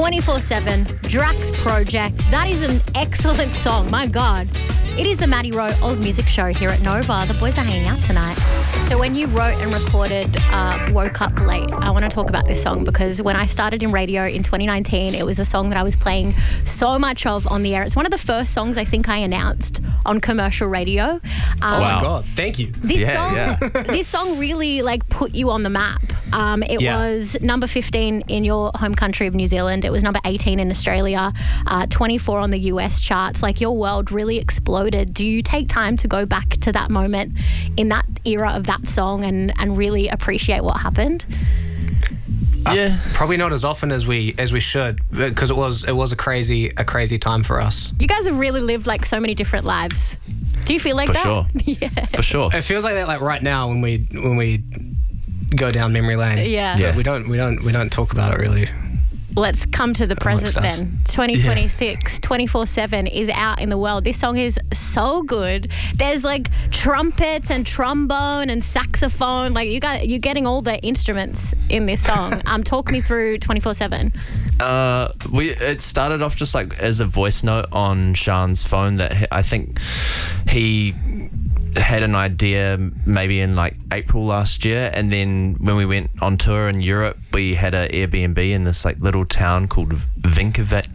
24/7, Drax Project. That is an excellent song, my God. It is the Maddie Rowe Oz Music Show here at Nova. The boys are hanging out tonight. So when you wrote and recorded Woke Up Late, I want to talk about this song because when I started in radio in 2019, it was a song that I was playing so much of on the air. It's one of the first songs I think I announced on commercial radio. Oh my God, thank you. This song really put you on the map. It was number 15 in your home country of New Zealand. It was number 18 in Australia, 24 on the US charts. Your world really exploded. Do you take time to go back to that moment in that era of that song and really appreciate what happened? Yeah, probably not as often as we should, because it was a crazy time for us. You guys have really lived so many different lives. Do you feel like that? Sure. Yeah. For sure. It feels like that right now when we go down memory lane. Yeah. We don't talk about it really. Let's come to the present then. 2026, 24/7 is out in the world. This song is so good. There's trumpets and trombone and saxophone. You're getting all the instruments in this song. Talk me through 24/7. It started off just as a voice note on Sean's phone that I think he had an idea maybe in April last year, and then when we went on tour in Europe, we had an Airbnb in this little town called Vinkerveen.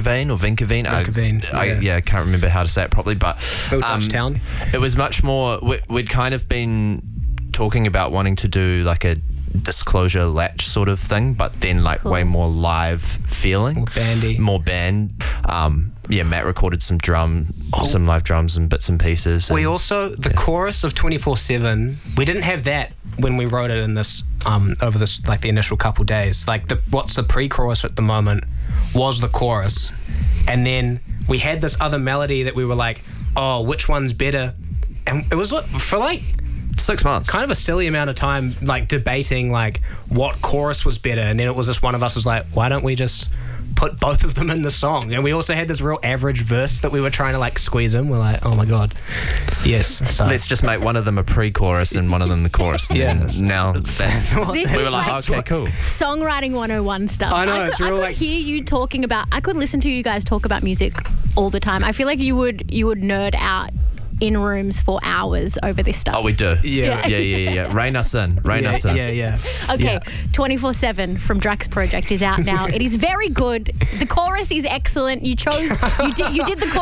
I can't remember how to say it properly, but little Dutch town. It was much more. We'd kind of been talking about wanting to do a Disclosure Latch sort of thing, but then Cool. way more live feeling, more bandy, more band. Matt recorded some live drums and bits and pieces. We also the chorus of 24/7. We didn't have that when we wrote it in this over this the initial couple days. What's the pre-chorus at the moment was the chorus, and then we had this other melody that we were oh, which one's better? And it was for 6 months, kind of a silly amount of time, debating what chorus was better, and then it was just one of us was why don't we just put both of them in the song? And we also had this real average verse that we were trying to squeeze in. We're oh my God, yes. So let's just make one of them a pre-chorus and one of them the chorus. Now that's This we is were okay, cool. Songwriting 101 stuff. I know, I could hear you talking about. I could listen to you guys talk about music all the time. I feel like you would nerd out in rooms for hours over this stuff. Oh, we do. Yeah. Rein us in. Yeah. Okay, 24/7 from Drax Project is out now. It is very good. The chorus is excellent. You did the chorus